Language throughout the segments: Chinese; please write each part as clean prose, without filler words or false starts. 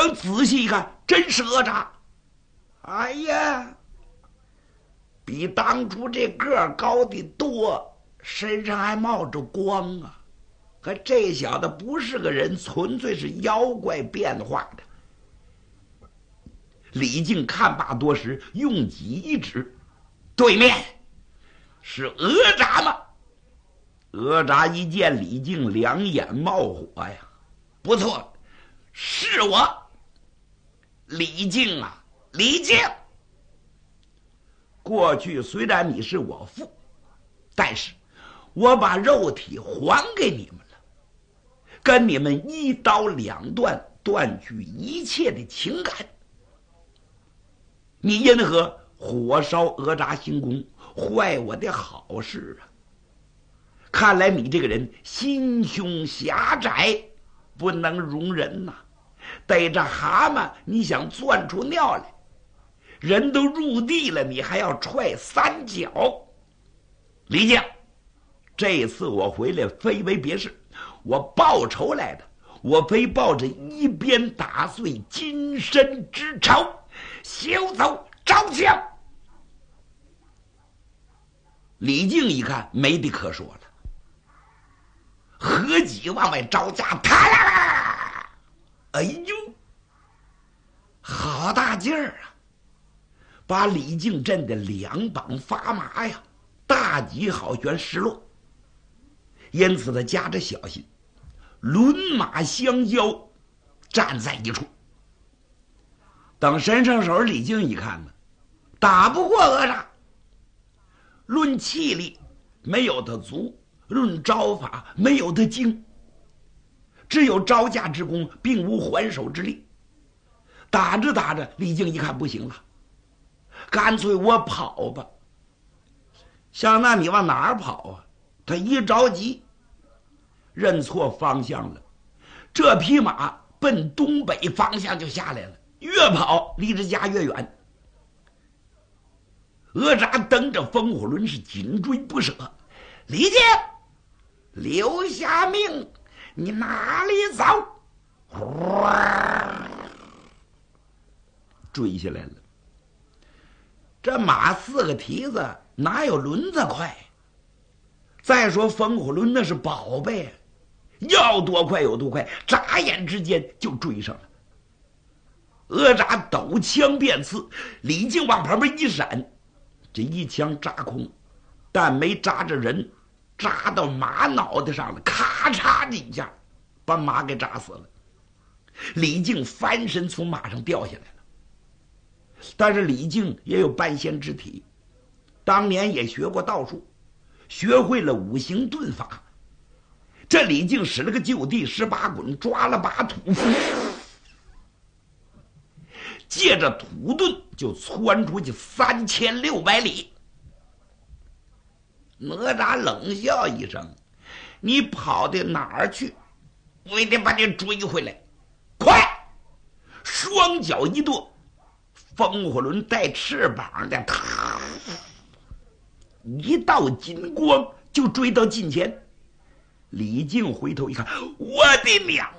我仔细一看，真是讹诈。哎呀，比当初这个儿高的多，身上还冒着光啊！可这小子不是个人，纯粹是妖怪变化的。李靖看罢多时，用戟一指，对面是讹诈吗？讹诈一见李靖，两眼冒火呀！不错，是我，李靖啊，李靖。过去虽然你是我父，但是我把肉体还给你们了，跟你们一刀两断，断去一切的情感。你因何火烧讹诈行宫，坏我的好事啊？看来你这个人心胸狭窄，不能容人呐！逮着蛤蟆，你想钻出尿来，人都入地了，你还要踹三脚。李靖，这次我回来非为别事，我报仇来的。我非抱着一鞭打碎金身之仇，休走招降。李靖一看没得可说了，合戟往外招架，啪啦！哎呦，好大劲儿啊！把李靖震得两膀发麻呀，大戟好悬失落。因此他夹着小心，轮马相交，站在一处。等伸上手，李靖一看呢，打不过讹诈。论气力没有他足，论招法没有他精，只有招架之功，并无还手之力。打着打着，李靖一看不行了，干脆我跑吧。想那你往哪儿跑啊？他一着急，认错方向了。这匹马奔东北方向就下来了，越跑离着家越远。讹诈蹬着风火轮是紧追不舍。李靖，留下命，你哪里走？追下来了。这马四个蹄子哪有轮子快？再说风火轮那是宝贝，要多快有多快，眨眼之间就追上了。讹诈抖枪便刺，李靖往旁边一闪，这一枪扎空，但没扎着人，扎到马脑袋上了，咔嚓的一下把马给扎死了。李靖翻身从马上掉下来了。但是李靖也有半仙之体，当年也学过道术，学会了五行遁法。这李靖使了个就地18滚，抓了把土，借着土遁就窜出去3600里。哪吒冷笑一声：“你跑到哪儿去？我得把你追回来！快！”双脚一跺，风火轮带翅膀的，一道金光就追到近前。李靖回头一看，我的娘！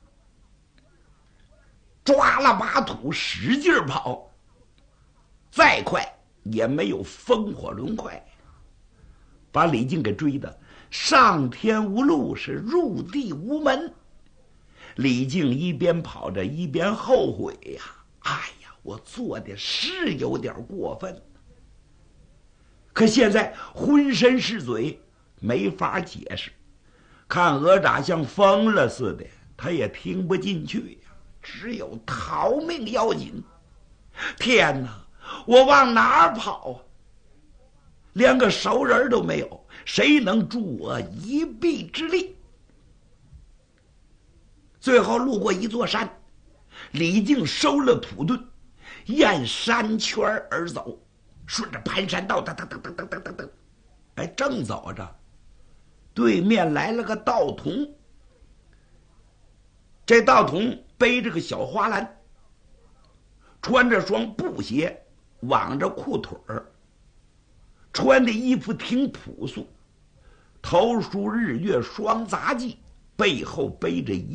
抓了把土，使劲跑，再快也没有风火轮快，把李靖给追的上天无路，是入地无门。李靖一边跑着一边后悔呀，哎呀，我做的是有点过分，可现在浑身是嘴，没法解释。看讹诈像疯了似的，他也听不进去呀，只有逃命要紧。天哪，我往哪儿跑啊？连个熟人都没有，谁能助我一臂之力？最后路过一座山，李靖收了土遁，沿山圈而走，顺着盘山道，噔噔噔噔噔噔噔噔，哎，正走着，对面来了个道童。这道童背着个小花篮，穿着双布鞋，挽着裤腿儿，穿的衣服挺朴素，头梳日月双杂技，背后背着一